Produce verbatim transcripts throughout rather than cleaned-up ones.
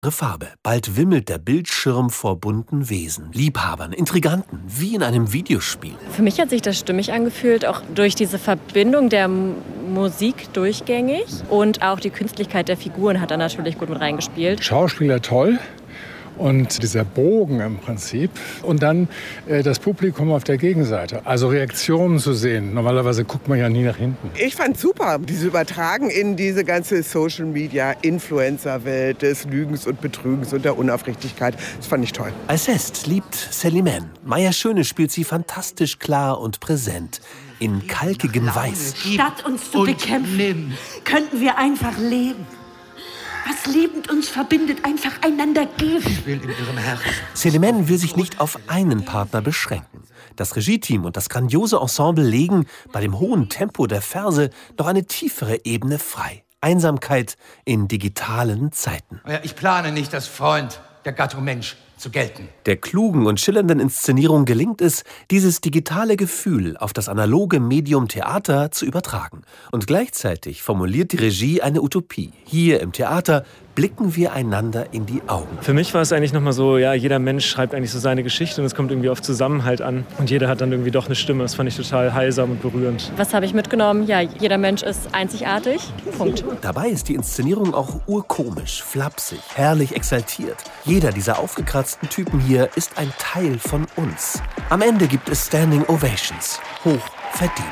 Farbe. Bald wimmelt der Bildschirm vor bunten Wesen, Liebhabern, Intriganten, wie in einem Videospiel. Für mich hat sich das stimmig angefühlt, auch durch diese Verbindung der M- Musik durchgängig. Und auch die Künstlichkeit der Figuren hat da natürlich gut mit reingespielt. Schauspieler toll. Und dieser Bogen im Prinzip. Und dann äh, das Publikum auf der Gegenseite. Also Reaktionen zu sehen. Normalerweise guckt man ja nie nach hinten. Ich fand super, diese Übertragen in diese ganze Social-Media-Influencer-Welt des Lügens und Betrügens und der Unaufrichtigkeit. Das fand ich toll. Alceste liebt Célimène. Maya Schöne spielt sie fantastisch klar und präsent. In kalkigem Weiß. Statt uns zu bekämpfen, könnten wir einfach leben. Was liebend uns verbindet, einfach einander geben. Ich will in ihrem Herzen. Célimène will sich nicht auf einen Partner beschränken. Das Regie-Team und das grandiose Ensemble legen bei dem hohen Tempo der Verse noch eine tiefere Ebene frei. Einsamkeit in digitalen Zeiten. Ich plane nicht, als Freund der Gattung Mensch zu gelten. Der klugen und schillernden Inszenierung gelingt es, dieses digitale Gefühl auf das analoge Medium Theater zu übertragen. Und gleichzeitig formuliert die Regie eine Utopie. Hier im Theater blicken wir einander in die Augen. Für mich war es eigentlich nochmal so, ja, jeder Mensch schreibt eigentlich so seine Geschichte und es kommt irgendwie auf Zusammenhalt an. Und jeder hat dann irgendwie doch eine Stimme. Das fand ich total heilsam und berührend. Was habe ich mitgenommen? Ja, jeder Mensch ist einzigartig. Punkt. Dabei ist die Inszenierung auch urkomisch, flapsig, herrlich exaltiert. Jeder dieser aufgekratzten Typen hier ist ein Teil von uns. Am Ende gibt es Standing Ovations. Hoch verdient.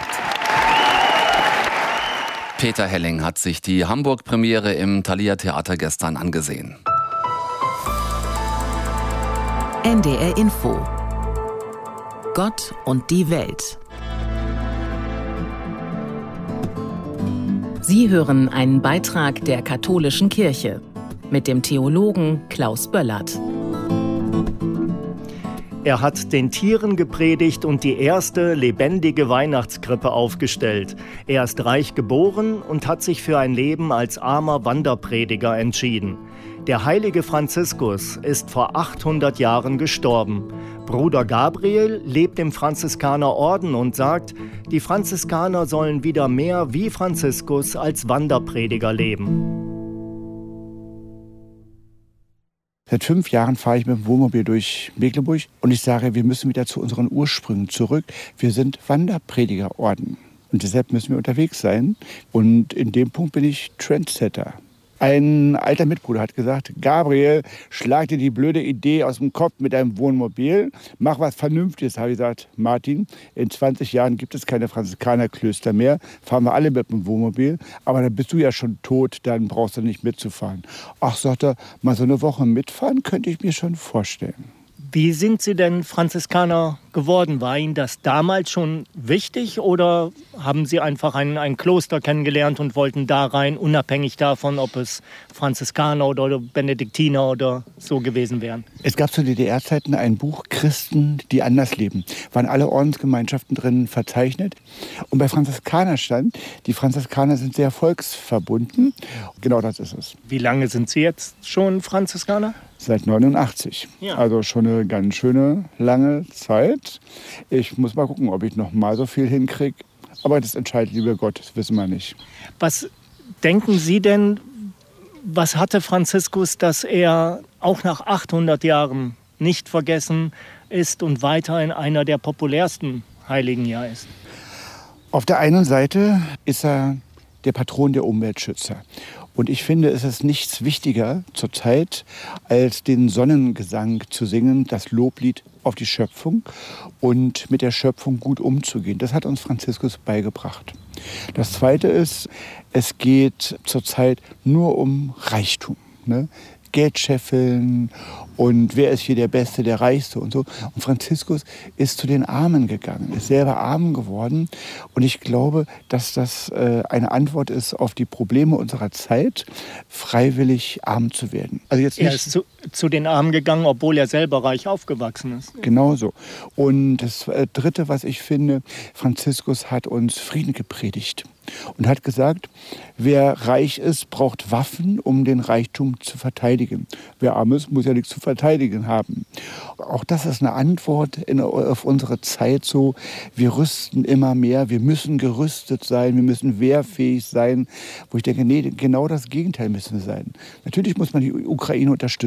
Peter Helling hat sich die Hamburg-Premiere im Thalia Theater gestern angesehen. N D R Info. Gott und die Welt. Sie hören einen Beitrag der Katholischen Kirche mit dem Theologen Klaus Böllert. Er hat den Tieren gepredigt und die erste lebendige Weihnachtskrippe aufgestellt. Er ist reich geboren und hat sich für ein Leben als armer Wanderprediger entschieden. Der heilige Franziskus ist vor achthundert Jahren gestorben. Bruder Gabriel lebt im Franziskanerorden und sagt, die Franziskaner sollen wieder mehr wie Franziskus als Wanderprediger leben. Seit fünf Jahren fahre ich mit dem Wohnmobil durch Mecklenburg und ich sage, wir müssen wieder zu unseren Ursprüngen zurück. Wir sind Wanderpredigerorden und deshalb müssen wir unterwegs sein. Und in dem Punkt bin ich Trendsetter. Ein alter Mitbruder hat gesagt, Gabriel, schlag dir die blöde Idee aus dem Kopf mit deinem Wohnmobil. Mach was Vernünftiges, habe ich gesagt. Martin, in zwanzig Jahren gibt es keine Franziskanerklöster mehr. Fahren wir alle mit dem Wohnmobil. Aber dann bist du ja schon tot, dann brauchst du nicht mitzufahren. Ach, sagt er, mal so eine Woche mitfahren könnte ich mir schon vorstellen. Wie sind Sie denn Franziskaner geworden? War Ihnen das damals schon wichtig oder haben Sie einfach ein, ein Kloster kennengelernt und wollten da rein, unabhängig davon, ob es Franziskaner oder Benediktiner oder so gewesen wären? Es gab zu D D R-Zeiten ein Buch, Christen, die anders leben. Waren alle Ordensgemeinschaften drin verzeichnet. Und bei Franziskaner stand, die Franziskaner sind sehr volksverbunden. Genau das ist es. Wie lange sind Sie jetzt schon Franziskaner? Seit neunundachtzig. Ja. Also schon eine ganz schöne lange Zeit. Ich muss mal gucken, ob ich noch mal so viel hinkriege. Aber das entscheidet lieber Gott, das wissen wir nicht. Was denken Sie denn, was hatte Franziskus, dass er auch nach achthundert Jahren nicht vergessen ist und weiterhin einer der populärsten Heiligen ja ist? Auf der einen Seite ist er der Patron der Umweltschützer. Und ich finde, es ist nichts wichtiger zurzeit, als den Sonnengesang zu singen, das Loblied auf die Schöpfung und mit der Schöpfung gut umzugehen. Das hat uns Franziskus beigebracht. Das Zweite ist, es geht zurzeit nur um Reichtum, ne? Geld scheffeln und wer ist hier der Beste, der Reichste und so. Und Franziskus ist zu den Armen gegangen, ist selber arm geworden. Und ich glaube, dass das äh, eine Antwort ist auf die Probleme unserer Zeit, freiwillig arm zu werden. Also jetzt nicht er ist zu, zu den Armen gegangen, obwohl er selber reich aufgewachsen ist. Genau so. Und das äh, Dritte, was ich finde, Franziskus hat uns Frieden gepredigt und hat gesagt, wer reich ist, braucht Waffen, um den Reichtum zu verteidigen. Wer arm ist, muss ja nichts zu verteidigen haben. Auch das ist eine Antwort in, auf unsere Zeit so. Wir rüsten immer mehr, wir müssen gerüstet sein, wir müssen wehrfähig sein. Wo ich denke, nee, genau das Gegenteil müssen wir sein. Natürlich muss man die Ukraine unterstützen.